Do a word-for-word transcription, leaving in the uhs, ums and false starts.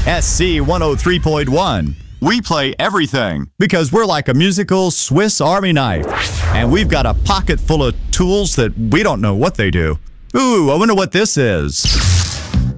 S C one oh three point one. We play everything because we're like a musical Swiss Army knife. And we've got a pocket full of tools that we don't know what they do. Ooh, I wonder what this is.